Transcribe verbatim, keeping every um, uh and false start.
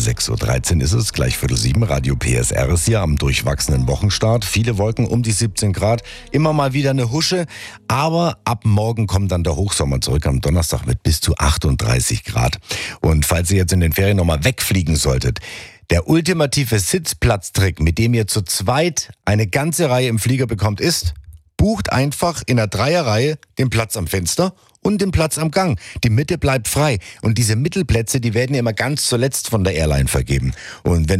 sechs Uhr dreizehn ist es, gleich Viertel sieben, Radio P S R ist hier am durchwachsenen Wochenstart. Viele Wolken um die siebzehn Grad, immer mal wieder eine Husche, aber ab morgen kommt dann der Hochsommer zurück am Donnerstag mit bis zu achtunddreißig Grad. Und falls ihr jetzt in den Ferien nochmal wegfliegen solltet, der ultimative Sitzplatztrick, mit dem ihr zu zweit eine ganze Reihe im Flieger bekommt, ist: bucht einfach in der Dreierreihe den Platz am Fenster und den Platz am Gang. Die Mitte bleibt frei. Und diese Mittelplätze, die werden ja immer ganz zuletzt von der Airline vergeben. Und wenn